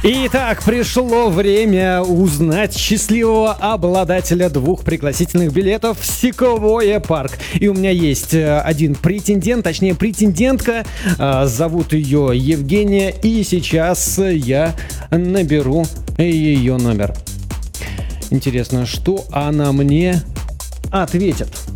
Итак, пришло время узнать счастливого обладателя 2 пригласительных билетов в Sequoia Park. И у меня есть один претендент, точнее претендентка. Зовут ее Евгения, и сейчас я наберу ее номер. Интересно, что она мне ответит.